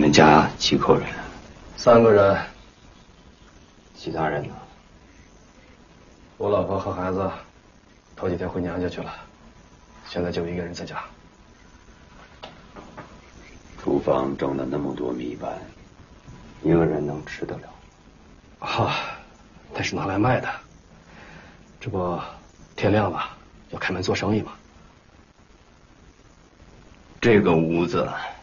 们家几口人 ？3个人。 其他人呢？ 我老婆和孩子头几天回娘家去了，现在就一个人在家。 厨房蒸了那么多米饭，一个人能吃得了？ 啊，那是拿来卖的。这不天亮了，要开门做生意嘛。 这个屋子